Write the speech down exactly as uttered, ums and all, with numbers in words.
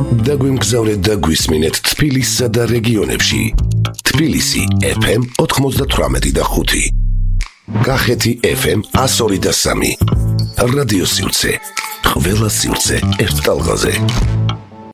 დაგვიმგზავრეთ და გვისმინეთ თბილისსა და რეგიონებში. თბილისი ეფ ემ ოთხმოცდათვრამეტი და ხუთი. კახეთი ეფ ემ ასორი და სამი. რადიო სივრცე. ყველა სივრცე ერთ ტალღაზე.